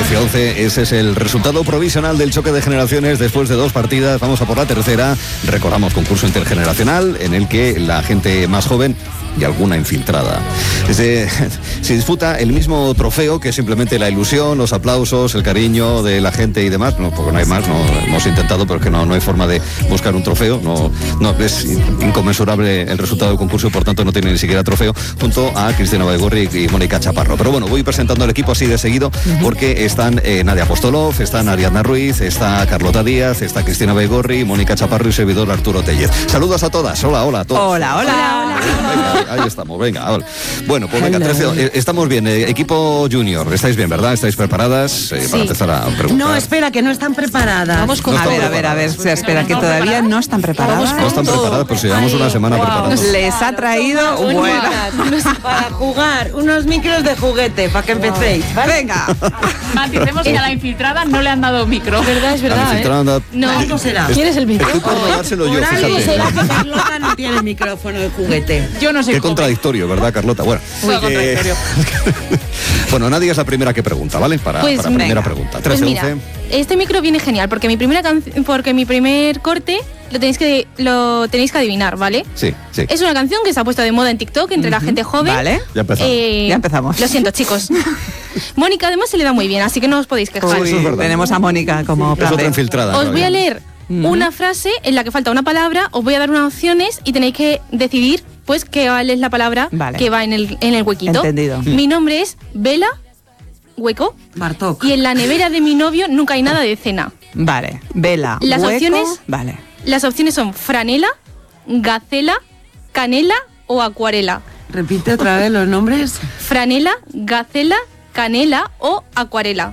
13-11, ese es el resultado provisional del choque de generaciones después de 2 partidas. Vamos a por la tercera. Recordamos, concurso intergeneracional en el que la gente más joven y alguna infiltrada se disputa el mismo trofeo, que es simplemente la ilusión, los aplausos, el cariño de la gente y demás. No, porque no hay más, no hemos intentado, pero que no hay forma de buscar un trofeo. No es inconmensurable el resultado del concurso, por tanto no tiene ni siquiera trofeo, junto a Cristina Baigorri y Mónica Chaparro. Pero bueno, voy presentando el equipo así de seguido, porque están Nadia Apostolov, están Ariadna Ruiz, está Carlota Díaz, está Cristina Baigorri, Mónica Chaparro y servidor Arturo Tellez. Saludos a todas. Hola a todos. Hola. Venga, ahí estamos, venga. Hola. Bueno, pues venga, 13, estamos bien. Equipo junior, estáis bien, ¿verdad? ¿Estáis preparadas para empezar a preguntar? No, espera, que no están preparadas. Vamos con No a ver, espera, que todavía no están preparadas. No están preparadas, pero si llevamos una semana preparados. Les ha traído Para jugar unos micros de juguete, para que empecéis, ¿vale? Venga. Maticemos que a la infiltrada no le han dado micro. Es La verdad, infiltrada anda- ¿Cómo será? ¿Quieres el micro? Estoy por no dárselo yo, Por algo fíjate. será que Carlota no tiene micrófono de juguete. Yo no sé Qué cómo. contradictorio, ¿verdad, Carlota? Bueno, Contradictorio. bueno, Nadia es la primera que pregunta, ¿vale? Para Pues primera venga. pregunta. Pues 13-11. mira, este micro viene genial porque mi primer corte lo tenéis que adivinar, ¿vale? Sí. Es una canción que se ha puesto de moda en TikTok entre la gente joven. Vale. Ya empezamos. Ya empezamos. Lo siento, chicos. Mónica además se le da muy bien, así que no os podéis quejar. Uy, Eso es verdad. tenemos a Mónica como Es plan otra B. infiltrada. Os voy a leer Ujú. una frase en la que falta una palabra, os voy a dar unas opciones y tenéis que decidir pues cuál es la palabra Vale. que va en el huequito. Entendido. Mi nombre es Vela, hueco, Bartok. y en la nevera de mi novio nunca hay nada de cena. Vale, vela, Las hueco. opciones- Vale. Las opciones son franela, gacela, canela o acuarela. Repite otra vez los nombres. Franela, gacela, canela o acuarela.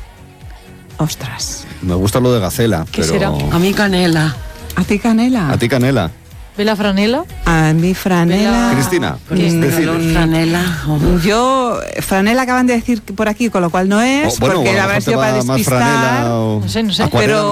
Ostras. Me gusta lo de Gacela, ¿Qué pero... será? A mí canela. ¿A ti canela? A ti, Canela. ¿Ve la franela? A mí franela. Cristina, Con este decides. calor, canela. Yo, franela acaban de decir por aquí, con lo cual no es, Bueno, porque a lo la mejor haber te sido para va más despistar. franela o No sé. acuarela, Pero